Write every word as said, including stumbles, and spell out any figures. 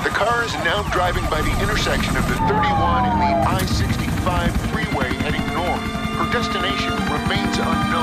The car is now driving by the intersection of the thirty-one and the I sixty-five freeway heading north. Her destination remains unknown.